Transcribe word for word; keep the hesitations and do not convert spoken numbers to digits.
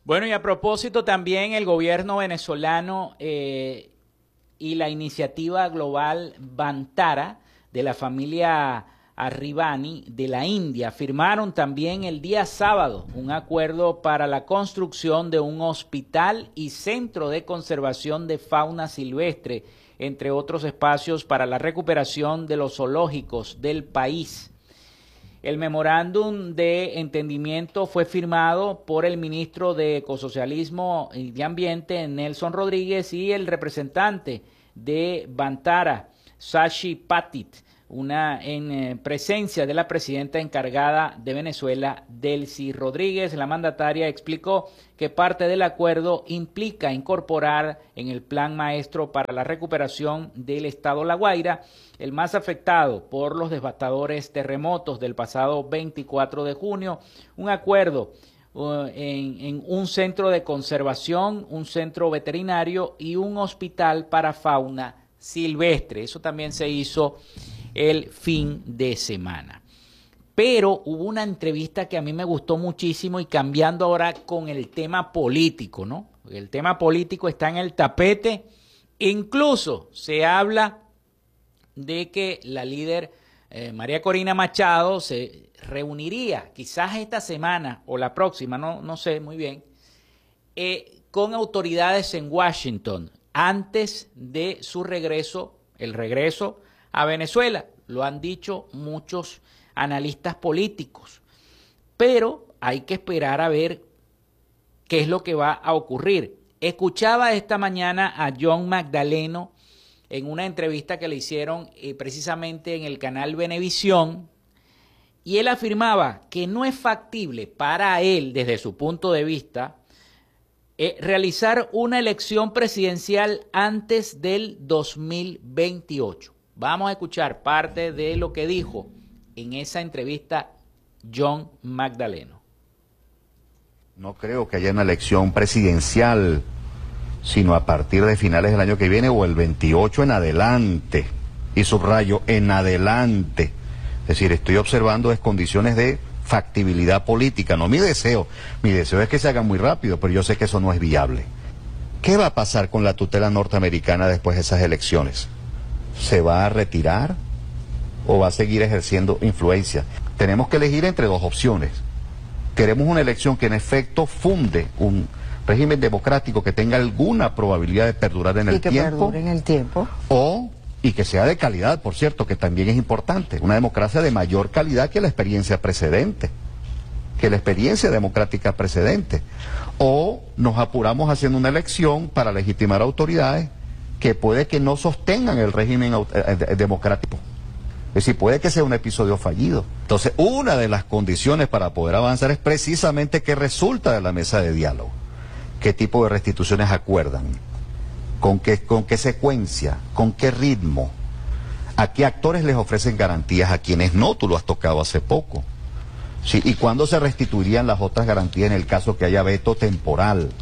Bueno, y a propósito también el gobierno venezolano eh, y la iniciativa global Vantara de la familia Arribani de la India firmaron también el día sábado un acuerdo para la construcción de un hospital y centro de conservación de fauna silvestre, entre otros espacios para la recuperación de los zoológicos del país. El memorándum de entendimiento fue firmado por el ministro de Ecosocialismo y de Ambiente, Nelson Rodríguez, y el representante de Vantara, Sashi Patit, una en eh, presencia de la presidenta encargada de Venezuela, Delcy Rodríguez. La mandataria explicó que parte del acuerdo implica incorporar en el plan maestro para la recuperación del estado La Guaira, el más afectado por los devastadores terremotos del pasado veinticuatro de junio, un acuerdo uh, en, en un centro de conservación, un centro veterinario y un hospital para fauna silvestre. Eso también se hizo el fin de semana. Pero hubo una entrevista que a mí me gustó muchísimo, y cambiando ahora con el tema político, ¿no? El tema político está en el tapete. Incluso se habla de que la líder eh, María Corina Machado se reuniría quizás esta semana o la próxima, no, no sé muy bien, eh, con autoridades en Washington antes de su regreso, el regreso a Venezuela. Lo han dicho muchos analistas políticos, pero hay que esperar a ver qué es lo que va a ocurrir. Escuchaba esta mañana a John Magdaleno en una entrevista que le hicieron eh, precisamente en el canal Venevisión, y él afirmaba que no es factible para él, desde su punto de vista, eh, realizar una elección presidencial antes del dos mil veintiocho. Vamos a escuchar parte de lo que dijo en esa entrevista John Magdaleno. No creo que haya una elección presidencial sino a partir de finales del año que viene o el veintiocho en adelante, y subrayo, en adelante. Es decir, estoy observando es condiciones de factibilidad política, no mi deseo. Mi deseo es que se haga muy rápido, pero yo sé que eso no es viable. ¿Qué va a pasar con la tutela norteamericana después de esas elecciones? ¿Se va a retirar o va a seguir ejerciendo influencia? Tenemos que elegir entre dos opciones. Queremos una elección que en efecto funde un régimen democrático que tenga alguna probabilidad de perdurar en el y que tiempo, perdure en el tiempo, o y que sea de calidad, por cierto, que también es importante, una democracia de mayor calidad que la experiencia precedente, que la experiencia democrática precedente, o nos apuramos haciendo una elección para legitimar autoridades que puede que no sostengan el régimen democrático. Es decir, puede que sea un episodio fallido. Entonces, una de las condiciones para poder avanzar es precisamente qué resulta de la mesa de diálogo. ¿Qué tipo de restituciones acuerdan? ¿Con qué, con qué secuencia? ¿Con qué ritmo? ¿A qué actores les ofrecen garantías? ¿A quienes no? Tú lo has tocado hace poco. ¿Sí? ¿Y cuándo se restituirían las otras garantías en el caso que haya veto temporal?